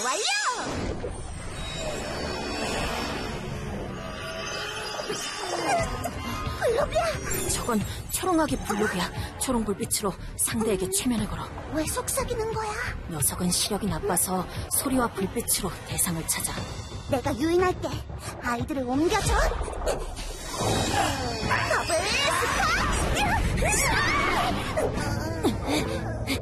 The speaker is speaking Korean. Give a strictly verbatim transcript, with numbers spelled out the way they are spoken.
완료! 블루비야! 저건 초롱하게 블루비야. 초롱 불빛으로 상대에게 최면을 걸어. 왜 속삭이는 거야? 녀석은 시력이 나빠서 소리와 불빛으로 대상을 찾아. 내가 유인할게. 아이들을 옮겨줘. 더블 스파!